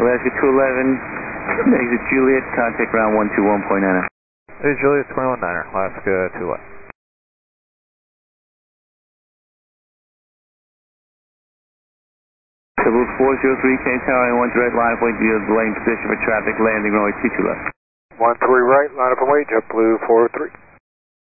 Alaska 211, exit Juliet, contact ground 121.9. Hey Juliet, 219er, Alaska 211. Civil 403K Tower, 1 direct line of way to the lane position for traffic landing runway 22 left. 13 right, line up and wait, JetBlue 403.